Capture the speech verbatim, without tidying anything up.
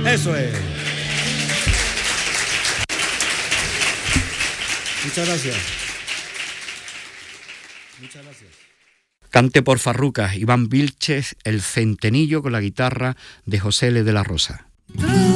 Eso es. Muchas gracias. Muchas gracias. Cante por Farrucas, Iván Vilches, El Centenillo con la guitarra de José L. de la Rosa.